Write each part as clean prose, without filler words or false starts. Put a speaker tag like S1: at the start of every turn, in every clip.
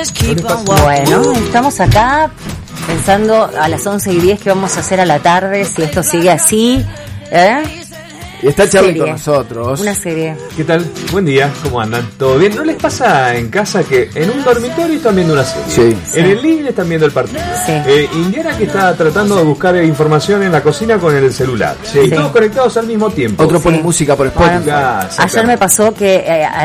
S1: Bueno, estamos acá pensando a las 11:10 qué vamos a hacer a la tarde, si esto sigue así.
S2: Y está Charlie con nosotros.
S1: Una serie.
S3: ¿Qué tal? Buen día, ¿cómo andan? ¿Todo bien? ¿No les pasa en casa que en un dormitorio están viendo una serie?
S2: Sí.
S3: En el living están viendo el partido.
S1: Sí.
S3: Indiana que está tratando de buscar información en la cocina con el celular.
S2: Sí.
S3: Y todos conectados al mismo tiempo.
S2: Otro pone música por Spotify.
S1: Bueno, ayer me pasó que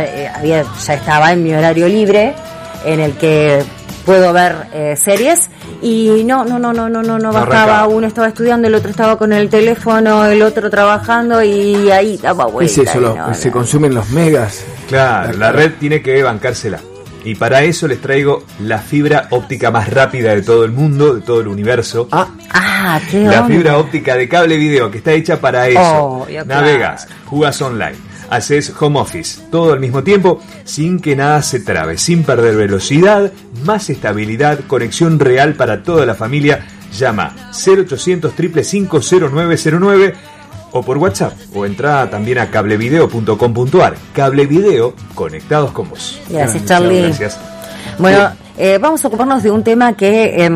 S1: ya estaba en mi horario libre, en el que puedo ver series, y no bajaba. Uno estaba estudiando, el otro estaba con el teléfono, el otro trabajando, y ahí daba vuelta.
S2: ¿Qué es eso? Se consumen los megas.
S3: Claro, la red tiene que bancársela. Y para eso les traigo la fibra óptica más rápida de todo el mundo, de todo el universo.
S1: ¿Qué
S3: La
S1: onda?
S3: fibra óptica de cable video, que está hecha para eso.
S1: Claro.
S3: Navegas, jugás online, haces home office, todo al mismo tiempo, sin que nada se trabe, sin perder velocidad, más estabilidad, conexión real para toda la familia. Llama 0800 555 0909 o por WhatsApp, o entra también a cablevideo.com.ar. Cablevideo, conectados con vos.
S1: Gracias, Charlie.
S3: Gracias.
S1: Bueno, vamos a ocuparnos de un tema que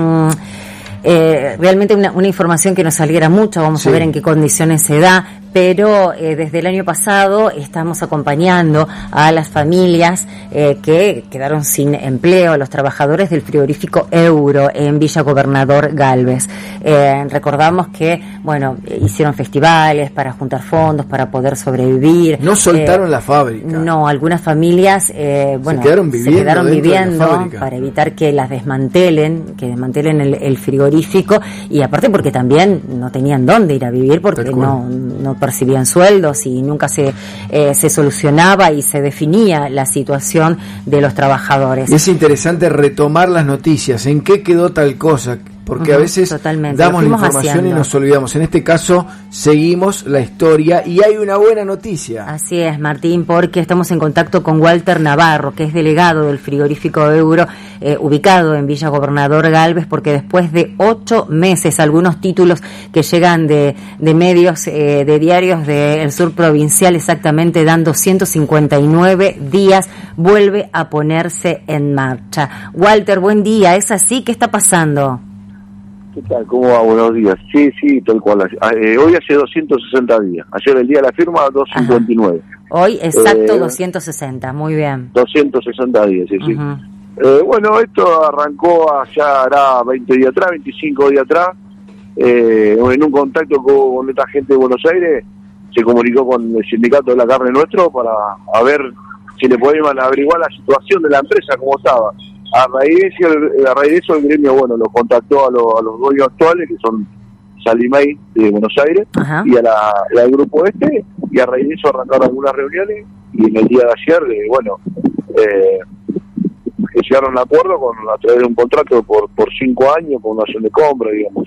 S1: realmente una información que nos alegra mucho. Vamos a ver en qué condiciones se da, pero desde el año pasado estamos acompañando a las familias que quedaron sin empleo, a los trabajadores del frigorífico Euro en Villa Gobernador Galvez. Recordamos que, hicieron festivales para juntar fondos, para poder sobrevivir.
S2: No soltaron la fábrica.
S1: No, algunas familias, se quedaron viviendo para evitar que las desmantelen, el frigorífico, y aparte porque también no tenían dónde ir a vivir, porque no percibían sueldos y nunca se solucionaba y se definía la situación de los trabajadores.
S2: Y es interesante retomar las noticias, en qué quedó tal cosa, porque a veces damos la información y nos olvidamos. En este caso seguimos la historia y hay una buena noticia.
S1: Así es, Martín, porque estamos en contacto con Walter Navarro, que es delegado del frigorífico Euro, ubicado en Villa Gobernador Galvez, porque después de 8 meses, algunos títulos que llegan de medios, de diarios del sur provincial, exactamente dan 259 días, vuelve a ponerse en marcha. Walter, buen día, ¿es así? ¿Qué está pasando?
S4: ¿Qué tal? ¿Cómo va? Buenos días. Sí, tal cual. Hoy hace 260 días. Ayer el día de la firma, 259.
S1: Hoy, exacto, 260. Muy bien.
S4: 260 días, sí. Esto arrancó allá, hará 20 días atrás, 25 días atrás. En un contacto con esta gente de Buenos Aires, se comunicó con el sindicato de la carne nuestro para ver si le podían averiguar la situación de la empresa, cómo estaba. A raíz de eso el gremio los contactó a los dueños actuales, que son Salimay de Buenos Aires, y al grupo y a raíz de eso arrancaron algunas reuniones, y en el día de ayer que llegaron a un acuerdo a través de un contrato por 5 años con una acción de compra, digamos.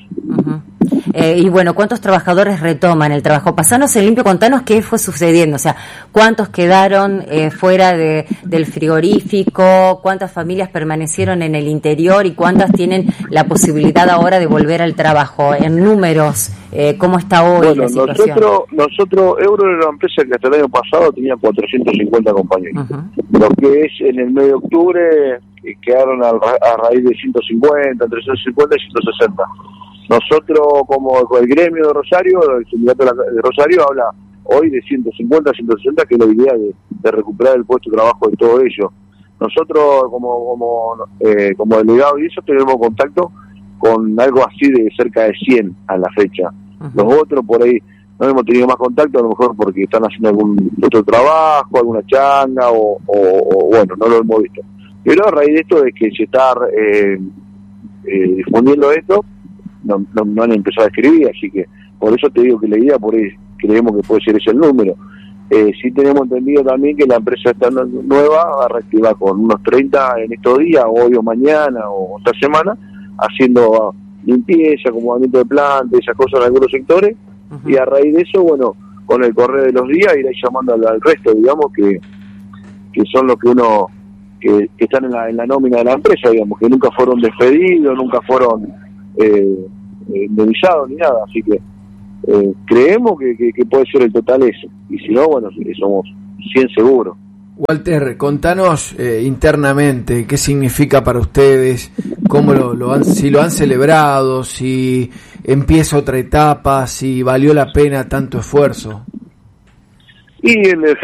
S1: ¿Cuántos trabajadores retoman el trabajo? Pasanos en limpio, contanos qué fue sucediendo, o sea, cuántos quedaron fuera del frigorífico, cuántas familias permanecieron en el interior y cuántas tienen la posibilidad ahora de volver al trabajo. En números, ¿cómo está hoy la situación?
S4: Nosotros, Euro era una empresa que hasta el año pasado tenía 450 compañeros. Lo que es en el mes de octubre quedaron a raíz de 150, entre 150 y 160. Nosotros, como el gremio de Rosario, el sindicato de Rosario habla hoy de 150, 160, que es la idea de recuperar el puesto de trabajo de todo ello. Nosotros, como delegado y eso, tenemos contacto con algo así de cerca de 100 a la fecha. Los otros por ahí no hemos tenido más contacto, a lo mejor porque están haciendo algún otro trabajo, alguna changa, o no lo hemos visto. Pero a raíz de esto, de que se está difundiendo esto, no han empezado a escribir, así que por eso te digo que la idea, por ahí creemos que puede ser ese el número. Sí tenemos entendido también que la empresa está nueva, va a reactivar con unos 30 en estos días, hoy o mañana o esta semana, haciendo limpieza, acomodamiento de planta, esas cosas en algunos sectores, y a raíz de eso, con el correr de los días irá llamando al resto, digamos, que son los que que están en la nómina de la empresa, digamos, que nunca fueron despedidos, nunca fueron indemnizados ni nada, así que creemos que puede ser el total ese, y si no, somos 100 seguros.
S2: Walter, contanos internamente qué significa para ustedes, cómo si lo han celebrado, si empieza otra etapa, si valió la pena tanto esfuerzo.
S4: Y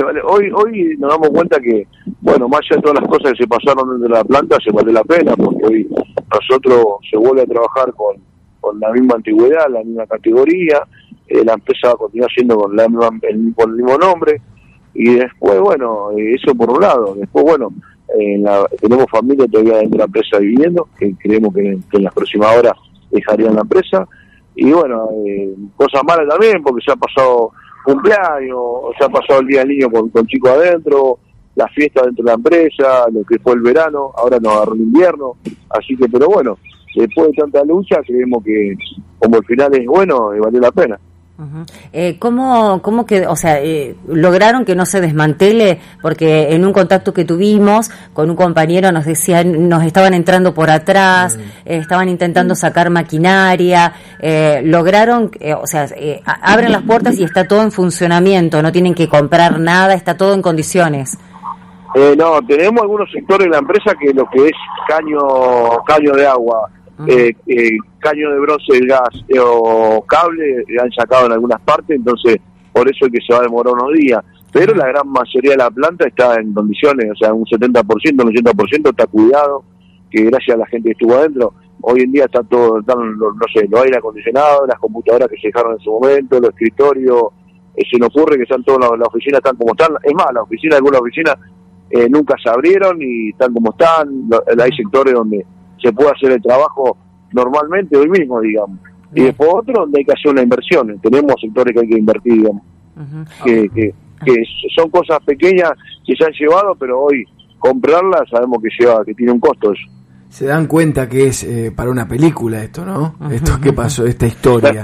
S4: hoy nos damos cuenta que, bueno, más allá de todas las cosas que se pasaron dentro de la planta, se vale la pena, porque hoy nosotros se vuelve a trabajar con la misma antigüedad, la misma categoría, la empresa va a continuar siendo con el mismo nombre, y después, bueno, eso por un lado. Después, bueno, tenemos familia todavía dentro de la empresa viviendo, que creemos que en las próximas horas dejarían la empresa, y bueno, cosas malas también, porque se ha pasado cumpleaños, se ha pasado el día del niño con chicos adentro, la fiesta dentro de la empresa, lo que fue el verano, ahora nos agarró el invierno, así que, pero bueno, después de tanta lucha, creemos que como el final es bueno, valió la pena.
S1: Uh-huh. ¿Cómo que, o sea, lograron que no se desmantele? Porque en un contacto que tuvimos con un compañero nos decían, nos estaban entrando por atrás, estaban intentando sacar maquinaria, lograron, o sea, abren las puertas y está todo en funcionamiento, no tienen que comprar nada, está todo en condiciones.
S4: No, tenemos algunos sectores de la empresa que lo que es caño de agua, caño de bronce del gas o cable han sacado en algunas partes, entonces por eso es que se va a demorar unos días, pero la gran mayoría de la planta está en condiciones, o sea, un 70%, un 80% está cuidado, que gracias a la gente que estuvo adentro, hoy en día está todo, están los aire acondicionados, las computadoras que se dejaron en su momento, los escritorios, se nos ocurre que están todas las oficinas están como están, es más, algunas oficinas nunca se abrieron y están como están, hay sectores donde se puede hacer el trabajo normalmente hoy mismo, digamos. Y después otro donde hay que hacer una inversión. Tenemos sectores que hay que invertir, digamos. Que son cosas pequeñas que se han llevado, pero hoy comprarlas sabemos que tiene un costo eso.
S2: Se dan cuenta que es para una película esto, ¿no? Esto que pasó, esta historia.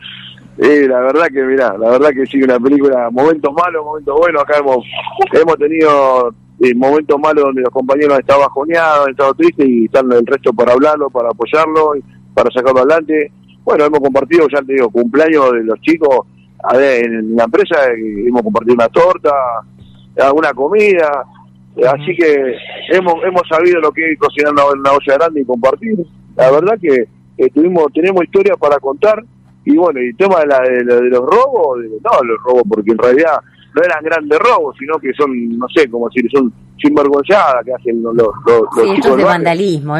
S4: La verdad que sí, una película, momentos malos, momentos buenos. Acá hemos tenido momentos malos donde los compañeros han estado bajoneados, han estado tristes y están el resto para hablarlo, para apoyarlo, para sacarlo adelante. Bueno, hemos compartido, ya te digo, cumpleaños de los chicos en la empresa, hemos compartido una torta, alguna comida, así que hemos sabido lo que es cocinar una olla grande y compartir. La verdad que tenemos historias para contar. Y bueno, y el tema de los robos, los robos, porque en realidad no eran grandes robos, sino que son, no sé cómo decir, son sinvergüenzadas que hacen los chicos.
S1: Hechos de vandalismo,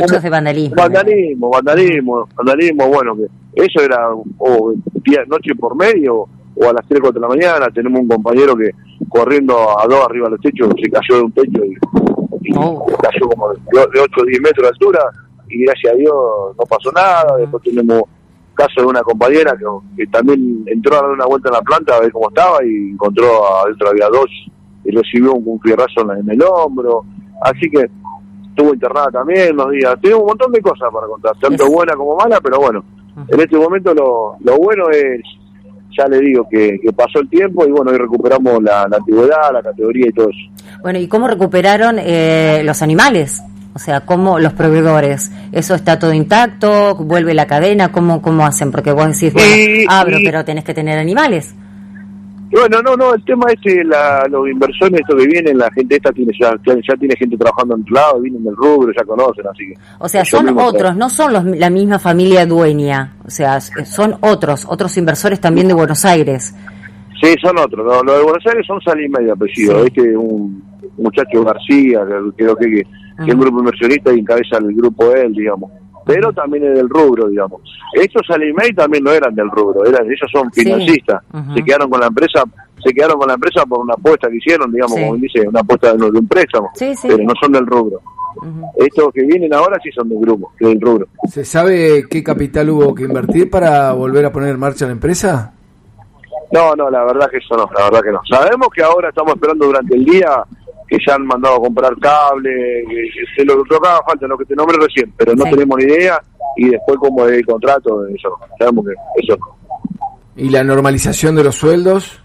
S4: vandalismo, bueno, que eso era noche por medio, o a las 3, 4 de la mañana, tenemos un compañero que corriendo a 2 arriba de los techos, se cayó de un techo y cayó como de 8 o 10 metros de altura, y gracias a Dios no pasó nada. Después tenemos caso de una compañera que también entró a dar una vuelta en la planta a ver cómo estaba y encontró adentro había 2 y recibió un fierrazo en el hombro, así que estuvo internada también unos días. Tenemos un montón de cosas para contar, tanto buena como mala, pero bueno, en este momento lo bueno es, ya le digo, que pasó el tiempo y bueno, hoy recuperamos la antigüedad, la categoría y todo eso.
S1: Bueno, ¿y cómo recuperaron los animales? O sea, ¿cómo los proveedores? ¿Eso está todo intacto? ¿Vuelve la cadena? ¿Cómo hacen? Porque vos decís, bueno, abro, pero tenés que tener animales.
S4: Bueno, no, el tema es que los inversores, esto que vienen, la gente esta ya tiene gente trabajando en otro lado, vienen del rubro, ya conocen, así que...
S1: O sea, son otros, no son la misma familia dueña, o sea, son otros inversores también de Buenos Aires.
S4: Sí, son otros, los de Buenos Aires son Salí Medio apellido, sí. Un muchacho García, creo que es un grupo inversionista y encabeza el grupo él, digamos, pero también es del rubro, digamos. Estos Salimei también no eran del rubro, ellos son financistas, se quedaron con la empresa por una apuesta que hicieron, digamos, como dice, una apuesta de un préstamo, pero no son del rubro. Estos que vienen ahora sí son del grupo, del rubro.
S2: ¿Se sabe qué capital hubo que invertir para volver a poner en marcha la empresa?
S4: No, la verdad que eso no, Sabemos que ahora estamos esperando durante el día que ya han mandado a comprar cable, que lo que haga falta, lo que te nombré recién, pero no tenemos ni idea, y después como es el contrato, eso, sabemos que eso.
S2: ¿Y la normalización de los sueldos?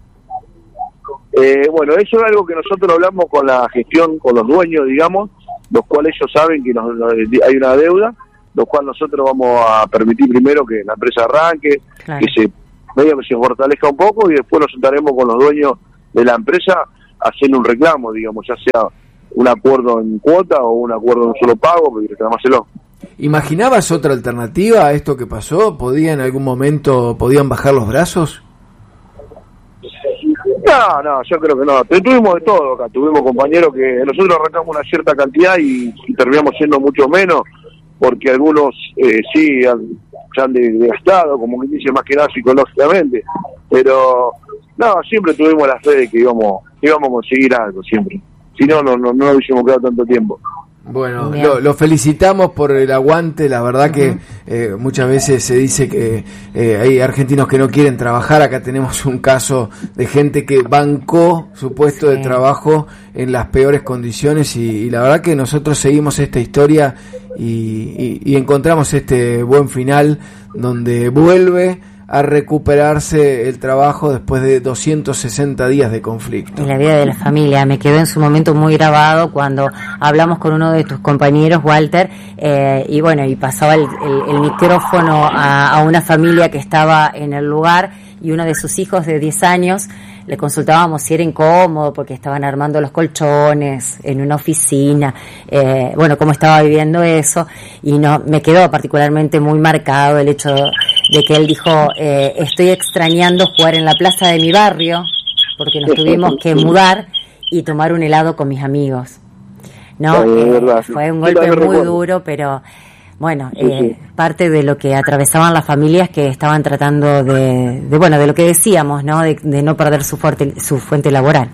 S4: Bueno, eso es algo que nosotros hablamos con la gestión, con los dueños, digamos, los cuales ellos saben que hay una deuda, los cuales nosotros vamos a permitir primero que la empresa arranque, que se fortalezca un poco, y después nos sentaremos con los dueños de la empresa hacer un reclamo, digamos, ya sea un acuerdo en cuota o un acuerdo en un solo pago, y reclamárselo.
S2: ¿Imaginabas otra alternativa a esto que pasó? ¿En algún momento podían bajar los brazos?
S4: No, yo creo que no. Pero tuvimos de todo acá. Tuvimos compañeros que nosotros arrancamos una cierta cantidad y terminamos siendo mucho menos, porque algunos sí se han desgastado, como que dice, más que nada psicológicamente. Pero no, siempre tuvimos la fe de que íbamos a conseguir algo, siempre. Si no hubiésemos quedado tanto tiempo.
S2: Bueno, lo felicitamos por el aguante. La verdad que muchas veces se dice que hay argentinos que no quieren trabajar. Acá tenemos un caso de gente que bancó su puesto de trabajo en las peores condiciones, y la verdad que nosotros seguimos esta historia y encontramos este buen final donde vuelve a recuperarse el trabajo después de 260 días de conflicto.
S1: Y la vida de la familia me quedó en su momento muy grabado cuando hablamos con uno de tus compañeros, Walter, y pasaba el micrófono a una familia que estaba en el lugar, y uno de sus hijos de 10 años le consultábamos si era incómodo porque estaban armando los colchones en una oficina, cómo estaba viviendo eso, y me quedó particularmente muy marcado el hecho de que él dijo, estoy extrañando jugar en la plaza de mi barrio porque nos tuvimos que mudar y tomar un helado con mis amigos, ¿no? Fue un golpe muy duro, pero bueno, parte de lo que atravesaban las familias que estaban tratando de lo que decíamos, ¿no? De no perder su fuente laboral.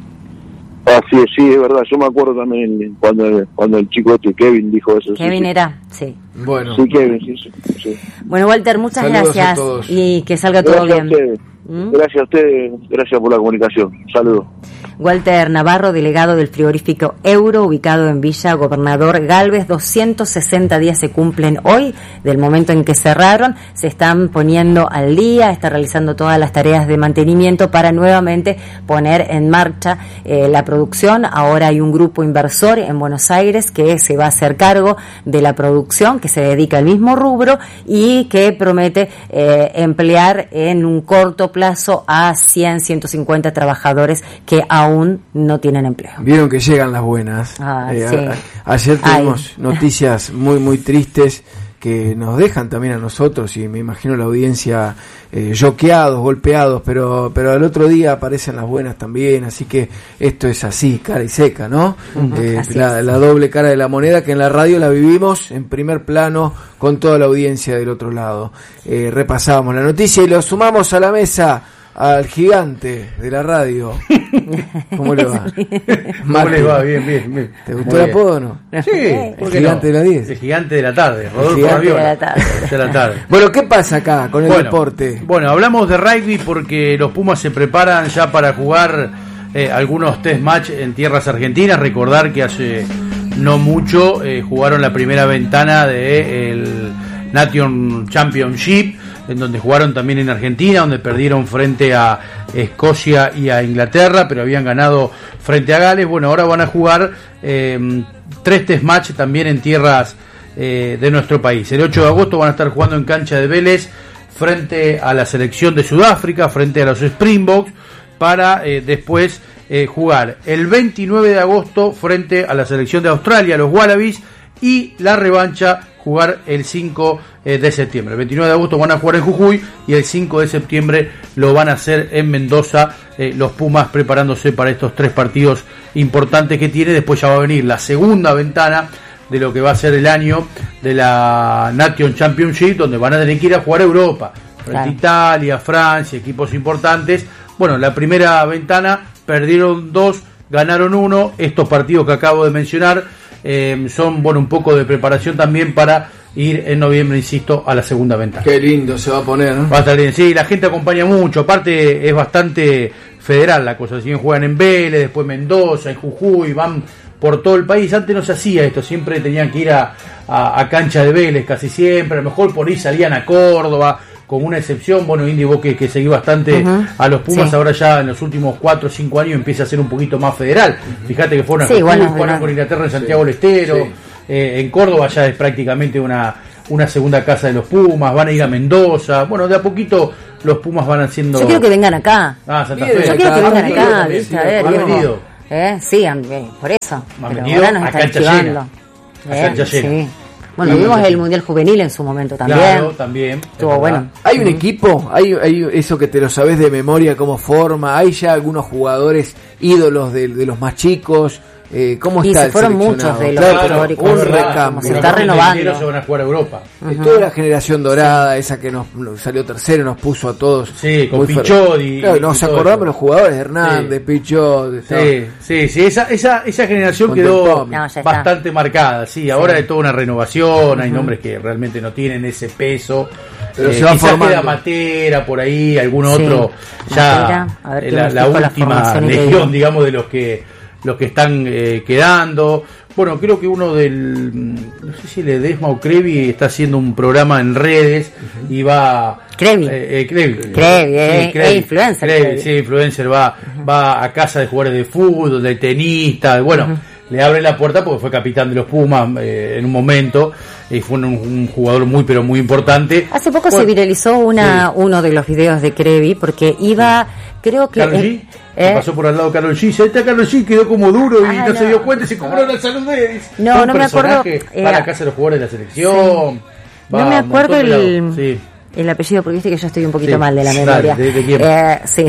S4: Así es, sí, es verdad. Yo me acuerdo también cuando el chico Kevin dijo eso.
S1: Kevin era, sí.
S2: Bueno.
S4: Sí, Kevin, sí.
S1: Bueno, Walter, muchas gracias y que salga todo bien.
S4: Gracias a ustedes, gracias por la comunicación. Saludos.
S1: Walter Navarro, delegado del frigorífico Euro, ubicado en Villa Gobernador Galvez. 260 días se cumplen hoy del momento en que cerraron. Se están poniendo al día, está realizando todas las tareas de mantenimiento para nuevamente poner en marcha la producción. Ahora hay un grupo inversor en Buenos Aires que se va a hacer cargo de la producción, que se dedica al mismo rubro y que promete emplear en un corto plazo a 150 trabajadores que aún no tienen empleo.
S2: Vieron que llegan las buenas.
S1: Sí.
S2: Ayer tuvimos noticias muy muy tristes que nos dejan también a nosotros, y me imagino la audiencia choqueados, golpeados, pero al otro día aparecen las buenas también, así que esto es así, cara y seca, ¿no? La doble cara de la moneda, que en la radio la vivimos en primer plano con toda la audiencia del otro lado. Repasábamos la noticia y lo sumamos a la mesa al gigante de la radio. ¿Cómo le va?
S5: ¿Cómo le va? Bien.
S2: ¿Te gustó el apodo o no?
S5: Sí,
S2: el gigante de la 10.
S5: El gigante de la tarde, Rodolfo Aviola. De la tarde.
S2: Bueno, ¿qué pasa acá con el deporte?
S5: Bueno, hablamos de rugby porque los Pumas se preparan ya para jugar algunos test match en tierras argentinas. Recordar que hace no mucho jugaron la primera ventana del Nation Championship, en donde jugaron también en Argentina, donde perdieron frente a Escocia y a Inglaterra, pero habían ganado frente a Gales. Bueno, ahora van a jugar 3 test match también en tierras de nuestro país. El 8 de agosto van a estar jugando en cancha de Vélez frente a la selección de Sudáfrica, frente a los Springboks, para después jugar el 29 de agosto frente a la selección de Australia, los Wallabies, y la revancha jugar el 5 de septiembre. El 29 de agosto van a jugar en Jujuy y el 5 de septiembre lo van a hacer en Mendoza, los Pumas preparándose para estos 3 partidos importantes que tiene. Después ya va a venir la segunda ventana de lo que va a ser el año de la Nation Championship, donde van a tener que ir a jugar a Europa, frente a Italia, Francia, equipos importantes. Bueno, la primera ventana perdieron 2, ganaron 1. Estos partidos que acabo de mencionar son un poco de preparación también para ir en noviembre, insisto, a la segunda ventana.
S2: Qué lindo se va a poner, ¿no?
S5: Va a estar bien, sí, la gente acompaña mucho, aparte es bastante federal la cosa, si bien juegan en Vélez, después Mendoza, en Jujuy, van por todo el país. Antes no se hacía esto, siempre tenían que ir a cancha de Vélez, casi siempre, a lo mejor por ahí salían a Córdoba, con una excepción. Bueno, Indy, vos que seguís bastante a los Pumas, ahora ya en los últimos 4 o 5 años empieza a ser un poquito más federal. Fíjate que fueron a Jujuy, jugaron con Inglaterra en Santiago del Estero, en Córdoba ya es prácticamente una segunda casa de los Pumas, van a ir a Mendoza. Bueno, de a poquito los Pumas van haciendo...
S1: Yo quiero que vengan acá.
S5: Santa
S2: Bien,
S5: Fe.
S1: Yo quiero que vengan acá,
S5: Sí,
S1: ¿viste? A ver,
S5: han
S1: Diego.
S5: venido.
S1: Sí, por eso.
S5: Han
S1: Pero
S5: venido
S1: ahora nos
S5: a
S1: están
S5: cancha
S1: esquivando.
S5: llena. A cancha llena.
S1: Sí. Bueno, vimos el Mundial Juvenil en su momento también.
S5: Claro, también.
S1: Estuvo bueno.
S2: ¿Hay un equipo? ¿Hay eso que te lo sabes de memoria, cómo forma? ¿Hay ya algunos jugadores ídolos de los más chicos? ¿Cómo
S1: Y
S2: está
S1: se
S2: el
S1: fueron
S2: seleccionado?
S1: muchos de los
S2: Claro,
S1: históricos.
S2: un
S1: Como
S2: recambio.
S1: se está renovando.
S5: Se van a jugar a Europa.
S2: Toda la generación dorada, esa que nos salió tercero, nos puso a todos.
S5: Sí, con
S2: muy
S5: Pichot
S2: claro,
S5: y
S2: nos
S5: todo
S2: acordamos
S5: eso.
S2: de los jugadores, Hernández, Pichot.
S5: Sí, esa generación
S2: Con
S5: quedó
S2: Del Pomi.
S1: No, ya está.
S5: bastante marcada. Sí, ahora hay toda una renovación, hay nombres que realmente no tienen ese peso.
S2: Pero se van
S5: quizás
S2: formando.
S5: queda Matera por ahí, algún
S1: Sí,
S5: otro
S1: Matera,
S5: ya
S1: a ver qué
S5: la
S1: nos dijo la
S5: última
S1: formación
S5: legión,
S1: increíble.
S5: digamos, de los que están quedando. Bueno, creo que uno no sé si Ledesma o Crevi está haciendo un programa en redes y va...
S1: Crevi.
S5: Crevi,
S1: influencer.
S5: Crevi, sí, influencer, va a casa de jugadores de fútbol, de tenistas, bueno, le abre la puerta porque fue capitán de los Pumas en un momento y fue un jugador muy pero muy importante.
S1: Hace poco se viralizó uno de los videos de Crevi porque iba, creo que...
S5: Karol G, pasó por al lado de Karol G, ahí está Karol G, quedó como duro y no se dio cuenta y se cobró la salud de él.
S1: No, no me acuerdo.
S5: Va a la casa de los jugadores de la selección.
S1: No me acuerdo
S5: Sí.
S1: el apellido, porque viste que yo estoy un poquito
S5: Sí.
S1: mal de la
S5: Dale,
S1: memoria.
S5: ¿de quién?
S1: Sí,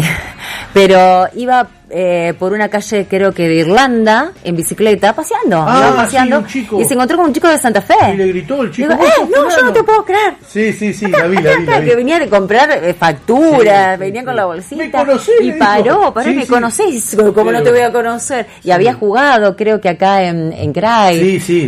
S1: pero iba por una calle, creo que de Irlanda, en bicicleta, paseando. Iba paseando
S5: sí, un chico.
S1: y se encontró con un chico de Santa Fe.
S5: Y le gritó el chico.
S1: Digo,
S5: "¿Vos sos
S1: no, yo
S5: fulano?".
S1: no te puedo creer.
S5: Sí, la vi.
S1: Que venía de comprar facturas,
S5: Sí,
S1: venía
S5: sí.
S1: con la
S5: ¿Me
S1: bolsita
S5: conocés?
S1: y
S5: Le dijo.
S1: paró,
S5: Sí,
S1: me
S5: sí.
S1: conocés, como
S5: Pero-
S1: no te voy a conocer. Y había jugado, creo que acá en Cray.
S5: Sí.
S1: Sí,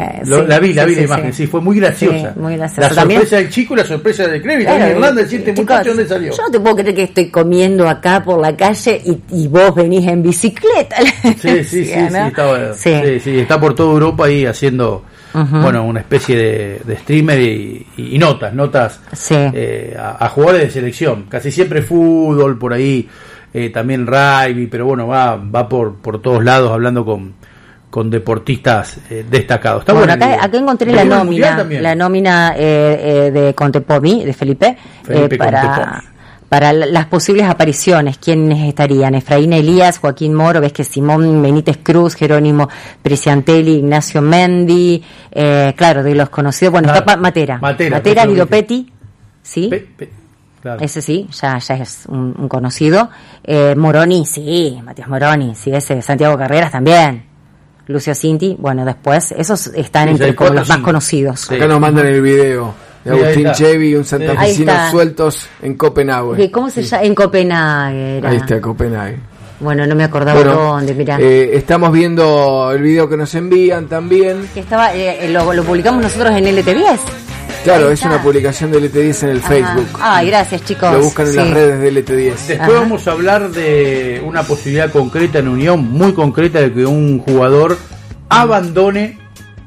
S5: La vi la
S1: sí,
S5: imagen, sí, fue muy graciosa.
S1: Sí, muy graciosa.
S5: La
S1: También-
S5: sorpresa del chico y la sorpresa de Crevi.
S1: Claro,
S5: en Irlanda, decirte,
S1: chicos,
S5: muchacho, ¿dónde salió?
S1: Yo no te puedo creer que estoy comiendo acá por la calle y vos venís en bicicleta.
S5: Sí,
S1: ¿no?
S5: está por toda Europa ahí haciendo, bueno, una especie de streamer y notas
S1: Sí.
S5: a jugadores de selección, casi siempre fútbol, por ahí también rugby, pero bueno, va por todos lados hablando con deportistas destacados. Está
S1: Bueno,
S5: bueno,
S1: acá encontré
S5: ¿Pero
S1: la
S5: en el Mundial
S1: nómina,
S5: también?
S1: de Contepomi, de Felipe
S5: Felipe
S1: para las posibles apariciones. ¿Quiénes estarían? Efraín Elías, Joaquín Moro, ves que Simón Benítez Cruz, Jerónimo Preciantelli, Ignacio Mendi, claro, de los conocidos. Bueno,
S5: Claro.
S1: está Matera,
S5: Matera,
S1: Guido Petti, ¿sí?
S5: Claro.
S1: Ese sí, ya es un conocido. Moroni, sí, Matías Moroni, sí, ese. Santiago Carreras también. Lucio Cinti, bueno, después, esos están
S5: Sí,
S1: entre
S5: hay
S1: como
S5: cuatro,
S1: los más
S5: cinco.
S1: conocidos.
S5: Sí.
S2: Acá nos mandan el video de
S5: Sí, ahí
S2: Agustín
S5: está.
S2: Chevy y un
S5: Sí.
S2: santafesino
S1: Ahí está.
S2: sueltos en Copenhague.
S1: ¿Qué? ¿Cómo se llama? En Copenhague era.
S2: Ahí está, Copenhague.
S1: Bueno, no me acordaba dónde, mirá.
S2: Estamos viendo el video que nos envían también.
S1: Que estaba, lo publicamos nosotros en LT10.
S2: Claro,
S1: Ahí
S2: es
S1: está.
S2: una publicación de LT10 en el
S1: Ajá.
S2: Facebook.
S1: Ay, gracias, chicos.
S2: Lo buscan en
S1: Sí.
S2: las redes de LT10.
S5: Después
S1: Ajá.
S5: vamos a hablar de una posibilidad concreta en Unión, muy concreta, de que un jugador abandone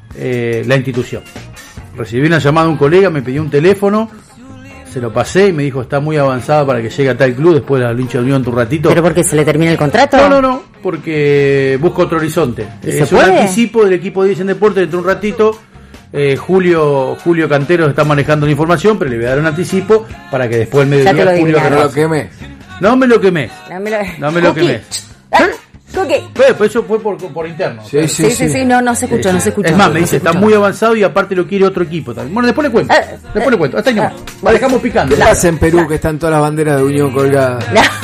S5: la institución. Recibí una llamada de un colega, me pidió un teléfono, se lo pasé y me dijo está muy avanzada para que llegue a tal club después de la lucha de Unión un ratito.
S1: ¿Pero porque se le termina el contrato?
S5: No, porque busca otro horizonte.
S1: ¿Y se
S5: Es un
S1: puede?
S5: anticipo del equipo de 10 en Deporte dentro de un ratito. Julio Canteros está manejando la información, pero le voy a dar un anticipo para que después del
S1: Ya te
S5: mediodía
S1: lo
S5: Julio
S2: Pero
S1: adivinaron.
S2: lo quemé.
S5: no me lo quemés.
S1: No
S5: me lo quemés.
S1: Cookie.
S5: Pues eso fue por interno.
S1: Sí, no se escuchó, no se escuchó.
S5: Es más, me
S1: No
S5: dice,
S1: se
S5: está
S1: escuchó.
S5: muy avanzado y aparte lo quiere otro equipo también. Bueno, después le cuento. Después le cuento. Hasta ahí nomás. La dejamos picando.
S2: ¿Qué pasa en Perú que están todas las banderas de Unión colgadas?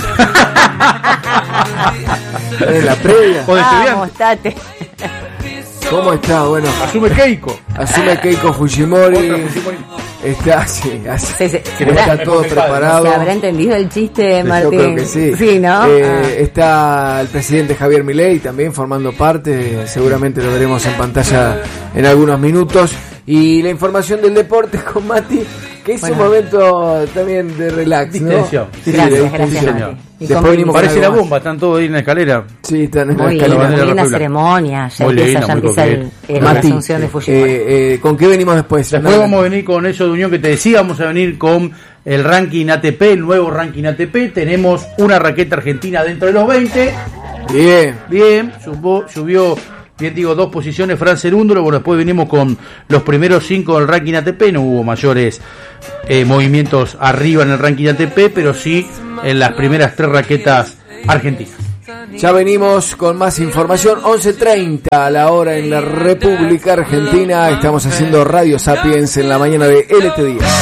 S2: En la previa.
S5: O de
S1: Vamos,
S5: estudiante.
S1: Tate.
S2: ¿Cómo está? Bueno,
S5: Asume Keiko.
S2: asume Keiko Fujimori.
S5: Otra Fujimori.
S2: Está así,
S1: Sí, sí.
S2: está todo preparado.
S1: ¿Se habrá entendido el chiste,
S2: Yo
S1: Martín?
S2: creo que sí.
S1: Sí, ¿no?
S2: Está el presidente Javier Milei también formando parte. Seguramente lo veremos en pantalla en algunos minutos. Y la información del deporte con Mati, que es un momento también de relax, ¿no?
S5: Distensión.
S2: Sí,
S1: Gracias,
S2: de
S1: gracias,
S2: distensión.
S1: Mati. Y
S2: Después
S1: con
S2: venimos con
S5: Parece la
S2: algo más.
S5: bomba, están todos ahí en la escalera.
S2: Sí, están en la
S1: Muy
S2: escalera.
S1: linda, muy linda
S5: Republicana.
S1: ceremonia. Ya
S5: Muy
S1: empieza,
S5: linda,
S1: ya
S5: muy
S1: empieza la
S2: Mati,
S1: asunción de Fujimori.
S2: ¿con qué venimos después?
S5: Después vamos a venir con eso de Unión que te decía, vamos a venir con el ranking ATP, el nuevo ranking ATP. Tenemos una raqueta argentina dentro de los 20.
S2: Bien.
S5: Bien, subió bien digo, 2 posiciones, Fran Cerúndolo. Bueno, después venimos con los primeros 5 del ranking ATP, no hubo mayores movimientos arriba en el ranking ATP, pero sí en las primeras 3 raquetas argentinas.
S2: Ya venimos con más información, 11:30 a la hora en la República Argentina. Estamos haciendo Radio Sapiens en la mañana de LT Díaz.